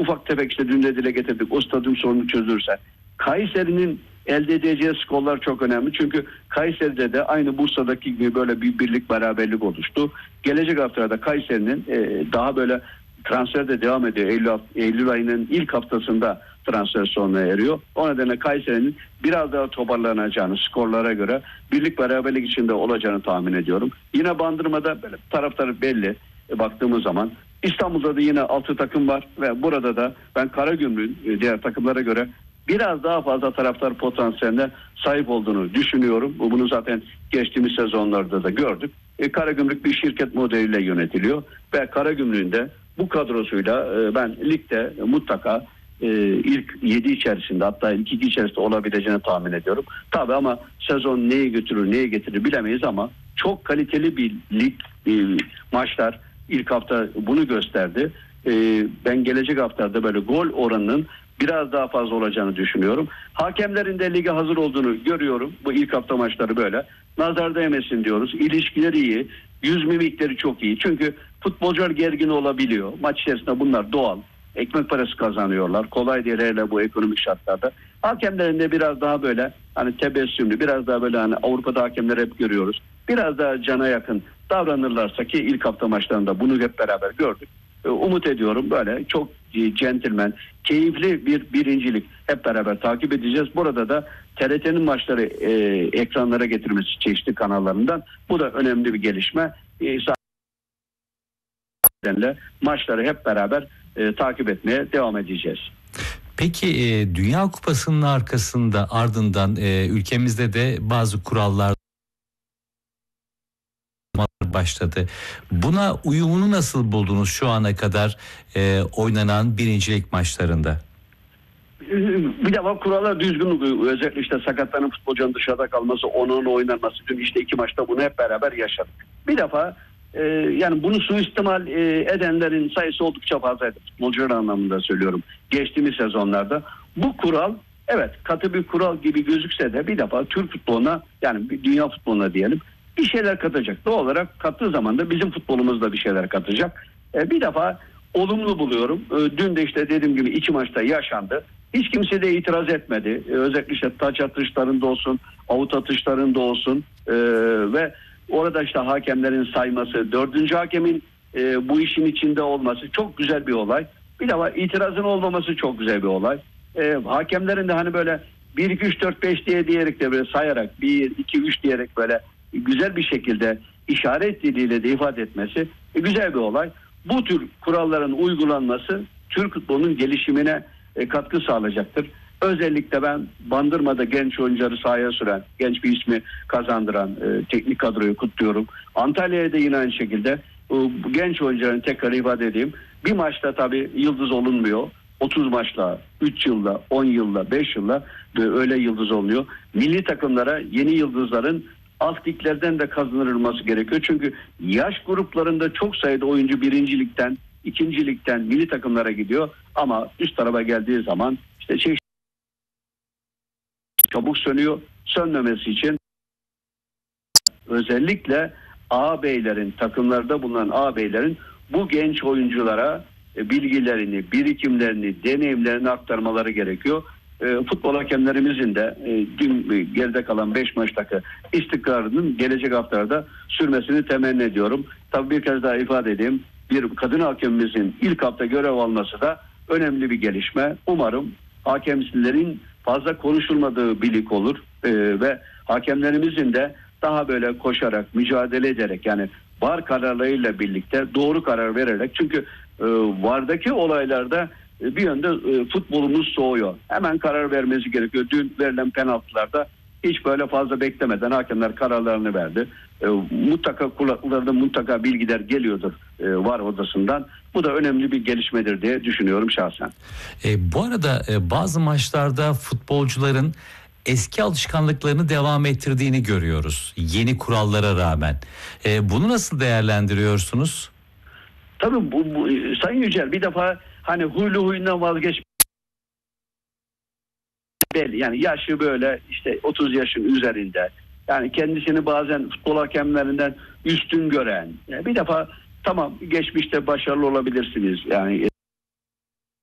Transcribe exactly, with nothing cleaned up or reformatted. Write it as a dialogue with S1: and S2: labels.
S1: ufak tefek işte dün de dile getirdik. O stadyum sorunu çözülürse. Kayseri'nin elde edeceği skorlar çok önemli. Çünkü Kayseri'de de aynı Bursa'daki gibi böyle bir birlik beraberlik oluştu. Gelecek haftada Kayseri'nin e, daha böyle transferde devam ediyor. Eylül, Eylül ayının ilk haftasında transfer sonuna eriyor. O nedenle Kayseri'nin biraz daha toparlanacağını skorlara göre birlik beraberlik içinde olacağını tahmin ediyorum. Yine Bandırma'da böyle taraftarı belli e, baktığımız zaman. İstanbul'da da yine altı takım var ve burada da ben Karagümrük'ün diğer takımlara göre biraz daha fazla taraftar potansiyeline sahip olduğunu düşünüyorum. Bunu zaten geçtiğimiz sezonlarda da gördük. E, Karagümrük bir şirket modeliyle yönetiliyor ve Karagümrük'ün de bu kadrosuyla e, ben ligde mutlaka e, ilk yedi içerisinde, hatta ilk iki içerisinde olabileceğini tahmin ediyorum. Tabii ama sezon neyi götürür neyi getirir bilemeyiz ama çok kaliteli bir lig e, maçlar ilk hafta bunu gösterdi. E, ben gelecek haftada böyle gol oranının biraz daha fazla olacağını düşünüyorum. Hakemlerin de lige hazır olduğunu görüyorum. Bu ilk hafta maçları böyle. Nazar değmesin diyoruz. İlişkileri iyi. Yüz mimikleri çok iyi. Çünkü futbolcular gergin olabiliyor. Maç içerisinde bunlar doğal. Ekmek parası kazanıyorlar. Kolay değil hele bu ekonomik şartlarda. Hakemlerin de biraz daha böyle hani tebessümlü, biraz daha böyle hani Avrupa'da hakemleri hep görüyoruz. Biraz daha cana yakın davranırlarsa ki ilk hafta maçlarında bunu hep beraber gördük. Umut ediyorum böyle çok centilmen, keyifli bir birincilik hep beraber takip edeceğiz. Burada da T R T'nin maçları e, ekranlara getirmesi çeşitli kanallarından. Bu da önemli bir gelişme. E, maçları hep beraber e, takip etmeye devam edeceğiz.
S2: Peki e, Dünya Kupası'nın arkasında ardından e, ülkemizde de bazı kurallar başladı. Buna uyumunu nasıl buldunuz şu ana kadar e, oynanan birincilik maçlarında?
S1: Bir defa kurallar düzgün, özellikle işte sakatlanan futbolcunun dışarıda kalması, onun oynanması, dün işte iki maçta bunu hep beraber yaşadık. Bir defa e, yani bunu suistimal e, edenlerin sayısı oldukça fazlaydı. Futbolcular anlamında söylüyorum. Geçtiğimiz sezonlarda bu kural evet katı bir kural gibi gözükse de bir defa Türk futboluna, yani dünya futboluna diyelim, bir şeyler katacak. Doğal olarak kattığı zaman da bizim futbolumuzda bir şeyler katacak. E, bir defa olumlu buluyorum. E, dün de işte dediğim gibi iki maçta yaşandı. Hiç kimse de itiraz etmedi. E, özellikle işte taç atışlarında olsun, avut atışlarında olsun e, ve orada işte hakemlerin sayması, dördüncü hakemin e, bu işin içinde olması çok güzel bir olay. Bir defa itirazın olmaması çok güzel bir olay. E, hakemlerin de hani böyle bir iki üç dört beş diye diyerek de böyle sayarak bir iki üç diyerek böyle güzel bir şekilde işaret diliyle de ifade etmesi e, güzel bir olay. Bu tür kuralların uygulanması Türk futbolunun gelişimine e, katkı sağlayacaktır. Özellikle ben Bandırma'da genç oyuncuları sahaya süren, genç bir ismi kazandıran e, teknik kadroyu kutluyorum. Antalya'ya da yine aynı şekilde e, genç oyuncuların tekrar ifade edeyim. Bir maçta tabii yıldız olunmuyor. otuz maçla, üç yılla, on yılla, beş yılla öyle yıldız oluyor. Milli takımlara yeni yıldızların alt liglerden de kazanılması gerekiyor. Çünkü yaş gruplarında çok sayıda oyuncu birincilikten, ikincilikten milli takımlara gidiyor. Ama üst tarafa geldiği zaman işte şey çabuk sönüyor. Sönmemesi için özellikle ağabeylerin, takımlarda bulunan ağabeylerin bu genç oyunculara bilgilerini, birikimlerini, deneyimlerini aktarmaları gerekiyor. E, futbol hakemlerimizin de e, dün geride kalan beş maçtaki istikrarının gelecek haftalarda sürmesini temenni ediyorum. Tabii bir kez daha ifade edeyim. Bir kadın hakemimizin ilk hafta görev alması da önemli bir gelişme. Umarım hakemlerin fazla konuşulmadığı bir lig olur e, ve hakemlerimizin de daha böyle koşarak, mücadele ederek, yani var kararlarıyla birlikte doğru karar vererek, çünkü e, vardaki olaylarda bir yönde e, futbolumuz soğuyor. Hemen karar vermesi gerekiyor. Dün verilen penaltılarda hiç böyle fazla beklemeden hakemler kararlarını verdi. E, mutlaka kulaklarında mutlaka bilgiler geliyordur e, var odasından. Bu da önemli bir gelişmedir diye düşünüyorum şahsen.
S2: E, bu arada e, bazı maçlarda futbolcuların eski alışkanlıklarını devam ettirdiğini görüyoruz. Yeni kurallara rağmen. E, bunu nasıl değerlendiriyorsunuz?
S1: Tabii bu, bu Sayın Yücel, bir defa hani huylu huyundan vazgeç, belli. Yani yaşı böyle işte otuz yaşın üzerinde. Yani kendisini bazen futbol hakemlerinden üstün gören. Yani bir defa tamam, geçmişte başarılı olabilirsiniz. Yani